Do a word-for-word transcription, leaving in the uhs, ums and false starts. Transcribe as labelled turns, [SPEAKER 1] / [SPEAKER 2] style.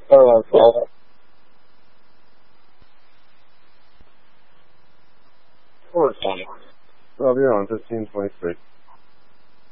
[SPEAKER 1] Oh, I saw that. Of course.
[SPEAKER 2] Well, you're on fifteen twenty-six.